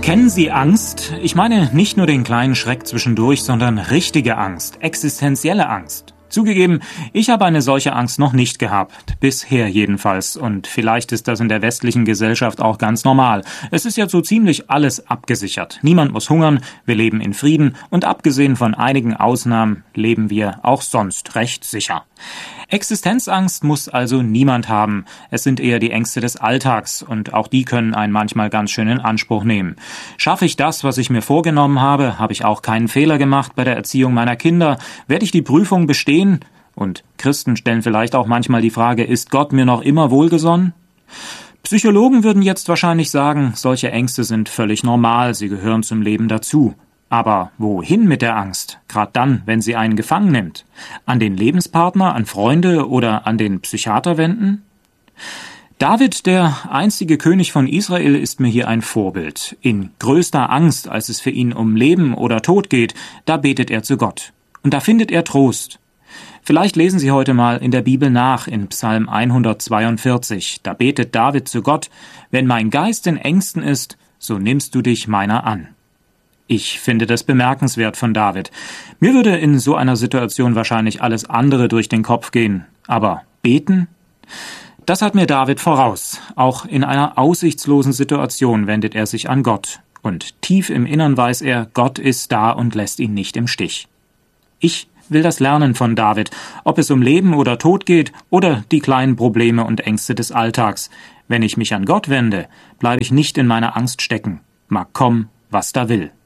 Kennen Sie Angst? Ich meine nicht nur den kleinen Schreck zwischendurch, sondern richtige Angst, existenzielle Angst. Zugegeben, ich habe eine solche Angst noch nicht gehabt, bisher jedenfalls, und vielleicht ist das in der westlichen Gesellschaft auch ganz normal. Es ist ja so ziemlich alles abgesichert. Niemand muss hungern, wir leben in Frieden und abgesehen von einigen Ausnahmen leben wir auch sonst recht sicher. Existenzangst muss also niemand haben. Es sind eher die Ängste des Alltags und auch die können einen manchmal ganz schön in Anspruch nehmen. Schaffe ich das, was ich mir vorgenommen habe? Habe ich auch keinen Fehler gemacht bei der Erziehung meiner Kinder? Werde ich die Prüfung bestehen? Und Christen stellen vielleicht auch manchmal die Frage, ist Gott mir noch immer wohlgesonnen? Psychologen würden jetzt wahrscheinlich sagen, solche Ängste sind völlig normal, sie gehören zum Leben dazu. Aber wohin mit der Angst? Gerade dann, wenn sie einen gefangen nimmt. An den Lebenspartner, an Freunde oder an den Psychiater wenden? David, der einzige König von Israel, ist mir hier ein Vorbild. In größter Angst, als es für ihn um Leben oder Tod geht, da betet er zu Gott. Und da findet er Trost. Vielleicht lesen Sie heute mal in der Bibel nach, in Psalm 142. Da betet David zu Gott: Wenn mein Geist in Ängsten ist, so nimmst du dich meiner an. Ich finde das bemerkenswert von David. Mir würde in so einer Situation wahrscheinlich alles andere durch den Kopf gehen. Aber beten? Das hat mir David voraus. Auch in einer aussichtslosen Situation wendet er sich an Gott. Und tief im Innern weiß er, Gott ist da und lässt ihn nicht im Stich. Ich will das lernen von David, ob es um Leben oder Tod geht oder die kleinen Probleme und Ängste des Alltags. Wenn ich mich an Gott wende, bleibe ich nicht in meiner Angst stecken. Mag kommen, was da will.